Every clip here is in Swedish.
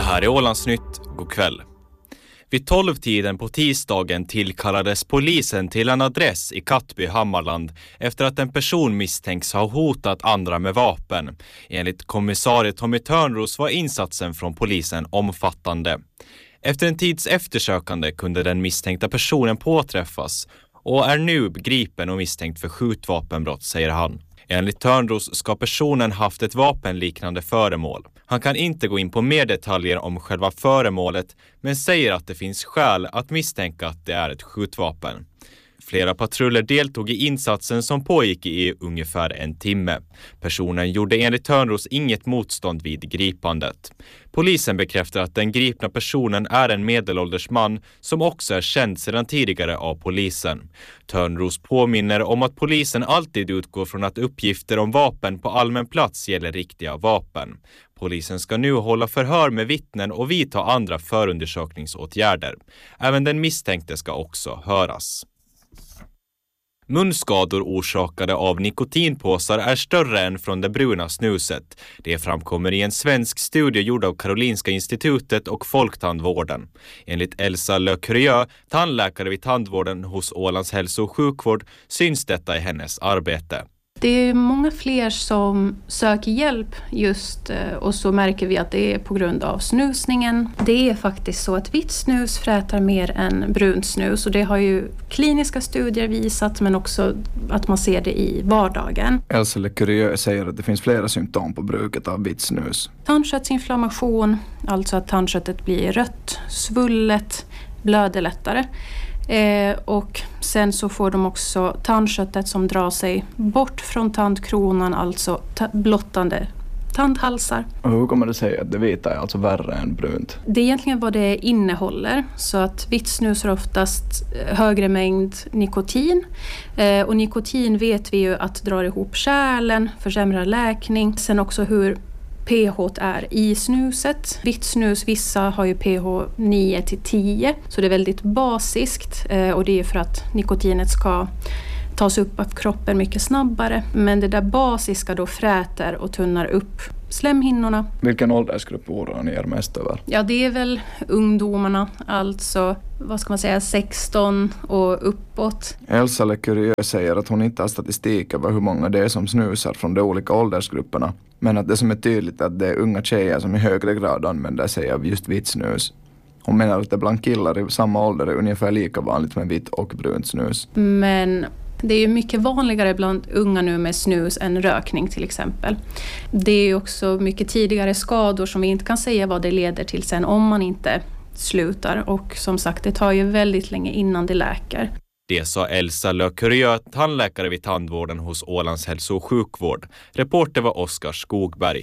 här är Ålandsnytt. God kväll. Vid 12-tiden på tisdagen tillkallades polisen till en adress i Kattby, Hammarland efter att en person misstänks ha hotat andra med vapen. Enligt kommissarie Tommy Törnros var insatsen från polisen omfattande. Efter en tids eftersökande kunde den misstänkta personen påträffas och är nu gripen och misstänkt för skjutvapenbrott, säger han. Enligt Törnros ska personen haft ett vapenliknande föremål. Han kan inte gå in på mer detaljer om själva föremålet, men säger att det finns skäl att misstänka att det är ett skjutvapen. Flera patruller deltog i insatsen som pågick i ungefär en timme. Personen gjorde enligt Törnros inget motstånd vid gripandet. Polisen bekräftar att den gripna personen är en medelålders man som också är känd sedan tidigare av polisen. Törnros påminner om att polisen alltid utgår från att uppgifter om vapen på allmän plats gäller riktiga vapen. Polisen ska nu hålla förhör med vittnen och vidta andra förundersökningsåtgärder. Även den misstänkte ska också höras. Munskador orsakade av nikotinpåsar är större än från det bruna snuset. Det framkommer i en svensk studie gjord av Karolinska institutet och Folktandvården. Enligt Elsa Le Curieux, tandläkare vid tandvården hos Ålands hälso- och sjukvård, syns detta i hennes arbete. Det är många fler som söker hjälp just, och så märker vi att det är på grund av snusningen. Det är faktiskt så att vitt snus frätar mer än brunt snus, och det har ju kliniska studier visat, men också att man ser det i vardagen. Elsa Le Curieux säger att det finns flera symptom på bruket av vitt snus. Tandköttsinflammation, alltså att tandköttet blir rött, svullet, blöder lättare. Och sen så får de också tandköttet som drar sig bort från tandkronan, alltså blottande tandhalsar. Och hur kommer det sig att det vita är alltså värre än brunt? Det är egentligen vad det innehåller, så att vitt snus har oftast högre mängd nikotin. Och nikotin vet vi ju att drar ihop kärlen, försämrar läkning. Sen också hur pH är i snuset. Vitt snus, vissa har ju pH 9-10, så det är väldigt basiskt, och det är för att nikotinet ska tas upp av kroppen mycket snabbare. Men det där basiska då fräter och tunnar upp slemhinnorna. Vilken åldersgrupp oroar ni er mest över? Ja, det är väl ungdomarna, alltså vad ska man säga, 16 och uppåt. Elsa Le Curieux säger att hon inte har statistik över hur många det är som snusar från de olika åldersgrupperna, men att det som är tydligt är att det är unga tjejer som i högre grad använder sig av just vitt snus. Hon menar att det bland killar i samma ålder är ungefär lika vanligt med vitt och brunt snus. Men det är ju mycket vanligare bland unga nu med snus än rökning till exempel. Det är också mycket tidigare skador som vi inte kan säga vad det leder till sen om man inte slutar. Och som sagt, det tar ju väldigt länge innan det läker. Det sa Elsa Le Curieux, tandläkare vid tandvården hos Ålands hälso- och sjukvård. Reporter var Oskar Skogberg.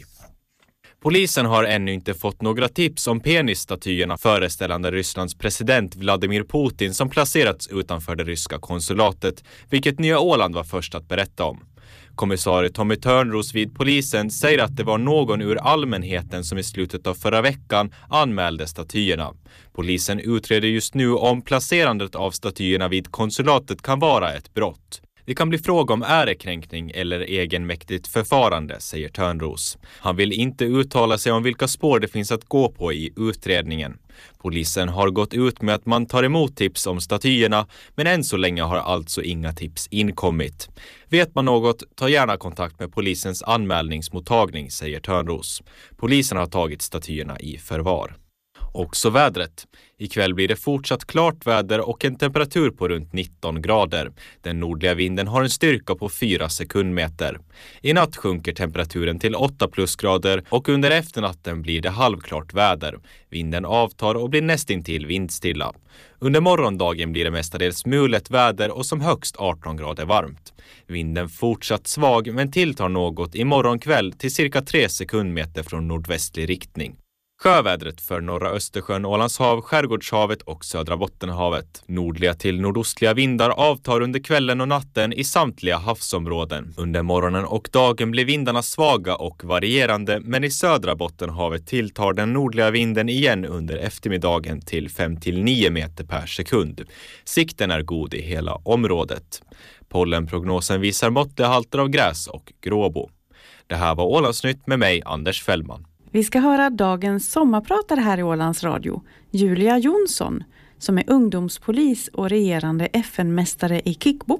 Polisen har ännu inte fått några tips om penisstatyerna föreställande Rysslands president Vladimir Putin som placerats utanför det ryska konsulatet, vilket Nya Åland var först att berätta om. Kommissarie Tommy Törnros vid polisen säger att det var någon ur allmänheten som i slutet av förra veckan anmälde statyerna. Polisen utreder just nu om placerandet av statyerna vid konsulatet kan vara ett brott. Det kan bli fråga om ärekränkning eller egenmäktigt förfarande, säger Törnros. Han vill inte uttala sig om vilka spår det finns att gå på i utredningen. Polisen har gått ut med att man tar emot tips om statyerna, men än så länge har alltså inga tips inkommit. Vet man något, ta gärna kontakt med polisens anmälningsmottagning, säger Törnros. Polisen har tagit statyerna i förvar. Också vädret. Ikväll blir det fortsatt klart väder och en temperatur på runt 19 grader. Den nordliga vinden har en styrka på 4 sekundmeter. I natt sjunker temperaturen till 8 plusgrader och under efternatten blir det halvklart väder. Vinden avtar och blir nästintill vindstilla. Under morgondagen blir det mestadels mulet väder och som högst 18 grader varmt. Vinden fortsatt svag men tilltar något i morgonkväll till cirka 3 sekundmeter från nordvästlig riktning. Sjövädret för norra Östersjön, Ålandshav, Skärgårdshavet och södra Bottenhavet. Nordliga till nordostliga vindar avtar under kvällen och natten i samtliga havsområden. Under morgonen och dagen blir vindarna svaga och varierande, men i södra Bottenhavet tilltar den nordliga vinden igen under eftermiddagen till 5-9 meter per sekund. Sikten är god i hela området. Pollenprognosen visar måttliga halter av gräs och gråbo. Det här var Ålandsnytt med mig, Anders Fällman. Vi ska höra dagens sommarpratare här i Ålands Radio, Julia Jonsson, som är ungdomspolis och regerande FN-mästare i kickboxning.